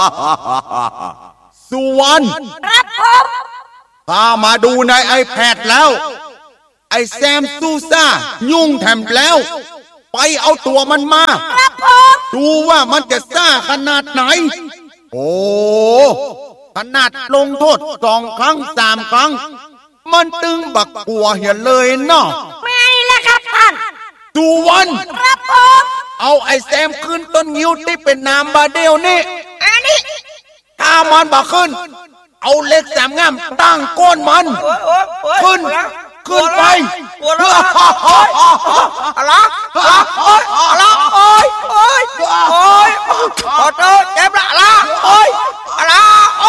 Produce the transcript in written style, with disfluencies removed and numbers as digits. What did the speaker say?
สุวรรณครับผมข้ามาดูในiPadแล้วไอ้แซมซูซ่ายุ่งแถมแล้วไปเอาตัวมันมาครับผมดูว่ามันจะซ่าขนาดไหนโอ้ขนาดลงโทษ2 ครั้ง 3 ครั้งมันตึงบักกัวเหียเลยเนาะไม่ละครับท่านสุวรรณครับผมเอาไอ้แซมขึ้นต้นงิ้วที่เป็นนามบาเดียวนี่อันนี้ถ้ามันบ่ขึ้นเอาเล็ก3 ง่ามตั้งก้นมันขึ้นไปอะไร